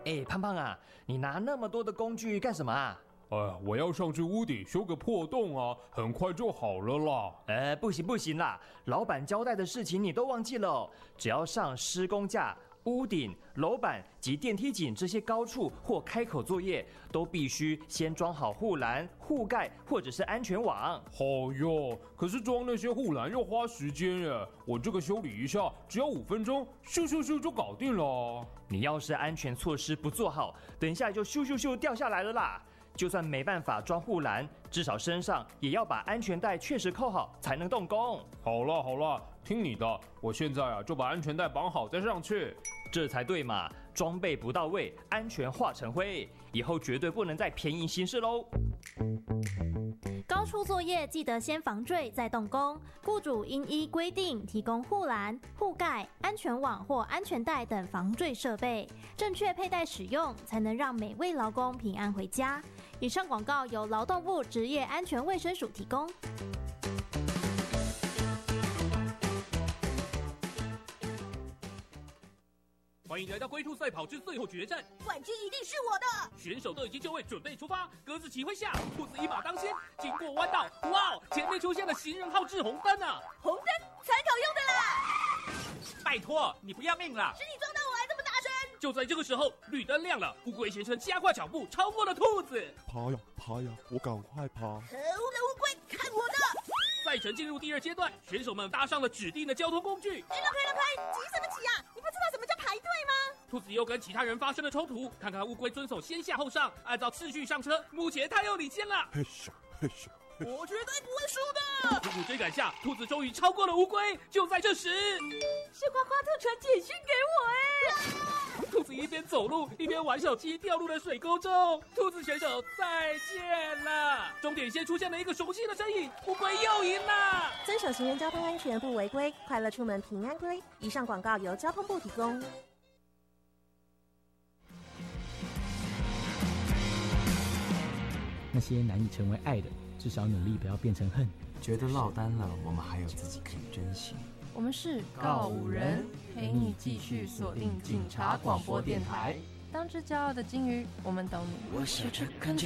胖胖啊，你拿那么多的工具干什么啊？ 我要上去屋顶修个破洞啊，很快就好了啦。 不行啦，老板交代的事情你都忘记了哦。只要上施工架、屋顶、楼板及电梯井这些高处或开口作业，都必须先装好护栏、护盖或者是安全网。 好哟，可是装那些护栏要花时间耶，我这个修理一下只要5分钟，咻咻咻就搞定了。 你要是安全措施不做好，等一下就咻咻咻掉下来了啦。就算没办法装护栏，至少身上也要把安全带确实扣好，才能动工。 好了，听你的，我现在就把安全带绑好再上去。 这才对嘛，装备不到位，安全化成灰，以后绝对不能再便宜行事喽。 高处作业记得先防坠再动工，雇主应依规定提供护栏、护盖、安全网或安全带等防坠设备，正确佩戴使用，才能让每位劳工平安回家。以上广告由劳动部职业安全卫生署提供。 欢迎来到龟兔赛跑之最后决战， 冠军一定是我的！ 选手都已经就位，准备出发。鸽子起飞下，兔子一马当先，经过弯道，哇，前面出现了行人号志红灯啊！ 红灯参考用的啦！ 拜托，你不要命了？ 是你撞到我还这么大声！ 就在这个时候，绿灯亮了，乌龟先生加快脚步，超过了兔子。 爬呀，我赶快爬！ 可恶的乌龟，看我的！ 赛程进入第2阶段，选手们搭上了指定的交通工具。 快了，急什么急啊？你不知道什么叫排队吗？ 兔子又跟其他人发生了冲突，看看乌龟遵守先下后上，按照次序上车。目前他又领先了。 嘿咻， 我绝对不会输的！ 苦苦追赶下，兔子终于超过了乌龟。就在这时， 是花花兔传简讯给我兔子一边走路一边玩手机，掉入了水沟中。兔子选手再见了。终点线出现了一个熟悉的身影，乌龟又赢了。 遵守行人交通安全不违规，快乐出门平安归。以上广告由交通部提供。 那些难以成为爱的，至少努力不要变成恨。 觉得落单了，我们还有自己可以珍惜。 我们是告五人，陪你继续锁定警察广播电台。当只骄傲的金鱼，我们懂你。 我笑着看见